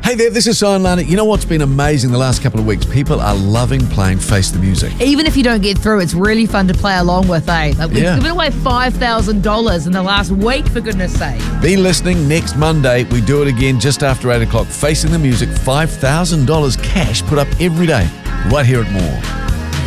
Hey there, this is Simon Larnett. You know what's been amazing the last couple of weeks? People are loving playing Face the Music. Even if you don't get through, it's really fun to play along with, eh? Like we've given away $5,000 in the last week, for goodness sake. Be listening next Monday. We do it again just after 8 o'clock. Facing the Music, $5,000 cash put up every day, right here at More.